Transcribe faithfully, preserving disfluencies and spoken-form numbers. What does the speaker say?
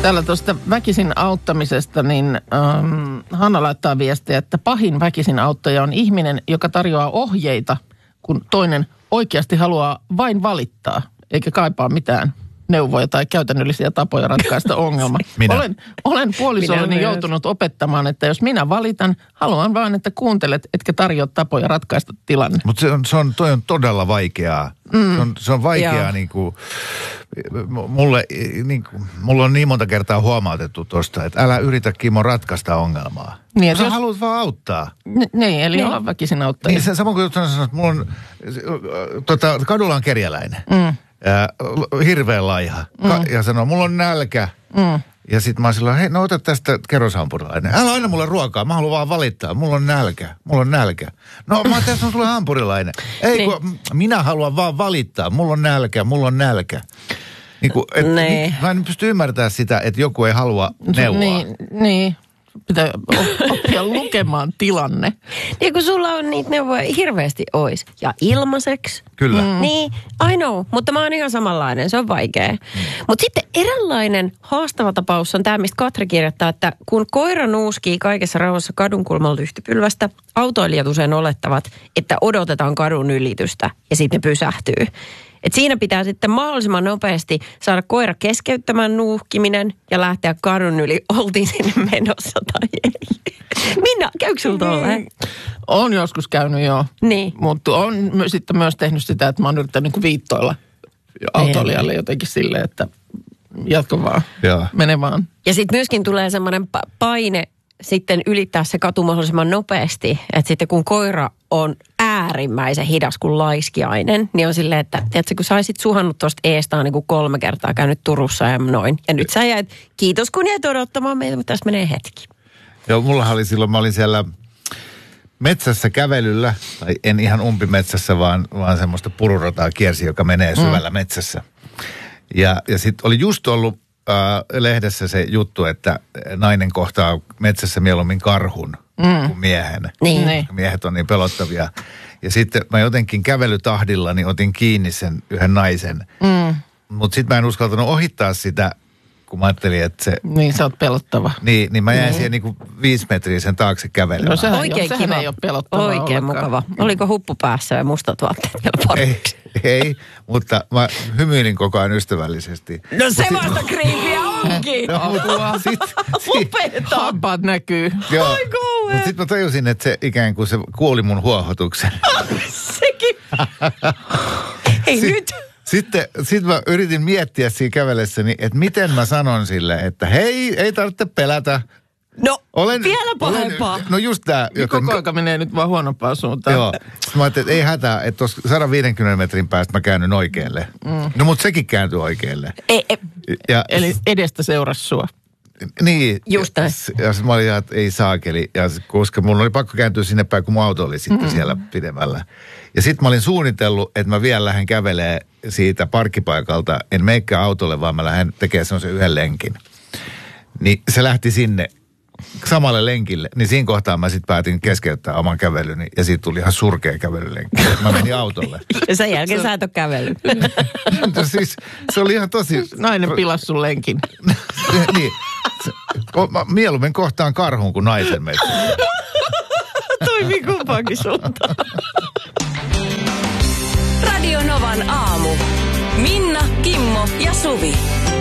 Täällä tuosta väkisin auttamisesta, niin ähm, Hanna laittaa viestiä, että pahin väkisin auttaja on ihminen, joka tarjoaa ohjeita, kun toinen oikeasti haluaa vain valittaa, eikä kaipaa mitään neuvoja tai käytännöllisiä tapoja ratkaista ongelma. Minä. Olen, olen puolisolleni joutunut opettamaan, että jos minä valitan, haluan vaan, että kuuntelet, etkä tarjoa tapoja ratkaista tilanne. Mutta se on, se on, toi on todella vaikeaa. Mm. Se on, se on vaikeaa niin kuin, mulle, niin kuin, mulle on niin monta kertaa huomautettu tuosta, että älä yritä, Kimmo, ratkaista ongelmaa. Niin, sä jos... haluat vaan auttaa. N- niin, eli niin. Olla väkisin auttaja. Niin, se, samoin kuin sanoin, että mulla on, tota, kadulla on kerjäläinen. Mm. Ja, hirveän laiha. Ka- mm. Ja sanoo, mulla on nälkä. Mm. Ja sit mä oon silloin, hei, no ota tästä kerroshampurilainen. Älä aina mulle ruokaa, mä haluan vaan valittaa. Mulla on nälkä, mulla on nälkä. No mä tässä on sulle hampurilainen. Ei niin. kun, minä haluan vaan valittaa. Mulla on nälkä, mulla on nälkä. Niin kuin, et, niin. Mä en pysty ymmärtämään sitä, että joku ei halua neuvoa. Niin, niin. Pitää oppia lukemaan tilanne. Niin kun sulla on niitä neuvoja hirveästi ois. Ja ilmaiseksi. Kyllä. Mm. Niin, I know, mutta mä oon ihan samanlainen, se on vaikea. Mm. Mutta sitten eräänlainen haastava tapaus on tämä, mistä Katri kirjoittaa, että kun koira nuuskii kaikessa rauhassa kadunkulmalla lyhtypylvästä, autoilijat usein olettavat, että odotetaan kadun ylitystä ja sitten ne pysähtyy. Et siinä pitää sitten mahdollisimman nopeasti saada koira keskeyttämään nuuhkiminen ja lähteä kadun yli, oltiin sinne menossa tai ei. Minna, käykö sulla tolleen? On joskus käynyt joo. Niin. Mutta on sitten myös tehnyt sitä, että mä oon yrittänyt niin viittoilla autoilijalle jotenkin silleen, että jatko vaan, Joo. mene vaan. Ja sitten myöskin tulee semmoinen paine sitten ylittää se katu mahdollisimman nopeasti, että sitten kun koira on äärimmäisen hidas kuin laiskiainen, niin on silleen, että tiedätkö, kun sä olisit suhannut tuosta eestaan niin kuin kolme kertaa käynyt Turussa ja noin. Ja nyt sä jäät, kiitos kun jäät odottamaan meitä, mutta tässä menee hetki. Joo, mullahan oli silloin, mä olin siellä metsässä kävelyllä, tai en ihan umpimetsässä, vaan, vaan semmoista pururataa kiersi, joka menee syvällä mm. metsässä. Ja, ja sitten oli just ollut äh, lehdessä se juttu, että nainen kohtaa metsässä mieluummin karhun mm. kuin miehen. Niin. Miehet on niin pelottavia. Ja sitten mä jotenkin kävelytahdilla niin otin kiinni sen yhden naisen. Mm. Mutta sitten mä en uskaltanut ohittaa sitä, kun mä ajattelin, että se... Niin, sä oot pelottava. Niin, niin mä jäin niin. siihen niinku viisi metriä sen taakse kävelemään. No sehän, oikein jo, kiva. Sehän ei ole pelottavaa Oikein ollenkaan. mukava. Oliko huppu päässä ja mustat vaatteet vielä pariksi? Ei, ei, mutta mä hymyilin koko ajan ystävällisesti. No se vasta kriipiä onkin! No, sit, Upeeta! Hampaat näkyy. Joo, mutta sitten mä tajusin, että se ikään kuin se kuoli mun huohotuksen. Sekin. Hei si- nyt! Sitten sit mä yritin miettiä siinä kävellessäni, että miten mä sanon sille, että hei, ei tarvitse pelätä. No, olen, vielä pahempaa. Olen, no just tää. Koko aika menee nyt vaan huonompaan suuntaan. Joo. Sitten mä ajattelin, että ei hätää, että tuossa sata viisikymmentä metrin päästä mä käännyn oikealle. Mm. No mutta sekin kääntyy oikealle. Ei, ei. Ja, Eli edestä seurasi sua. Niin. Just näin. Ja, ja mä olin, että ei saakeli. Ja koska mun oli pakko kääntyä sinne päin, kun mun auto oli sitten mm. siellä pidemmällä. Ja sitten mä olin suunnitellut, että mä vielä lähden kävelee siitä parkkipaikalta. En meikään autolle, vaan mä lähden tekemään semmoisen yhden lenkin. Niin se lähti sinne samalle lenkille. Niin siinä kohtaa mä sitten päätin keskeyttää oman kävelyni. Ja siitä tuli ihan surkea kävelylenkki. Mä menin autolle. Ja sen jälkeen se... sä et ole kävellyt. No siis se oli ihan tosi... Nainen pilasi sun lenkin. Niin. Se, mä mieluummin kohtaan karhun kuin naisen metsässä. Toimii kumpaankin suuntaan. Radio Novan aamu. Minna, Kimmo ja Suvi.